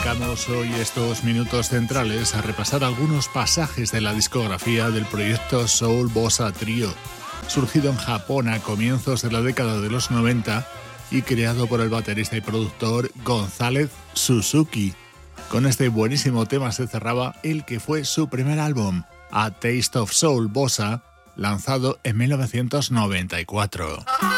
dedicamos hoy estos minutos centrales a repasar algunos pasajes de la discografía del proyecto Soul Bossa Trio, surgido en Japón a comienzos de la década de los 90 y creado por el baterista y productor González Suzuki. Con este buenísimo tema se cerraba el que fue su primer álbum, A Taste of Soul Bossa, lanzado en 1994.